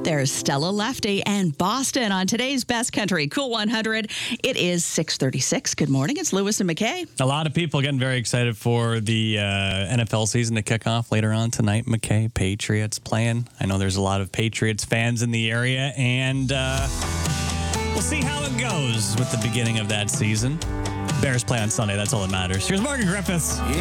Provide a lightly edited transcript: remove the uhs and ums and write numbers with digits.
There's Stella Lefty and Boston on today's Best Country Cool 100. It is 6:36. Good morning. It's Lewis and McKay. A lot of people getting very excited for the NFL season to kick off later on tonight. McKay, Patriots playing. I know there's a lot of Patriots fans in the area, and we'll see how it goes with the beginning of that season. Bears play on Sunday. That's all that matters. Here's Morgan Griffiths.